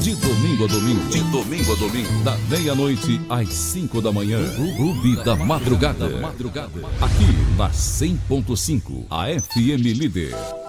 De domingo a domingo. De domingo a domingo. Da meia-noite às 5 da manhã. Clube da Madrugada. Aqui na 100.5, a FM Líder.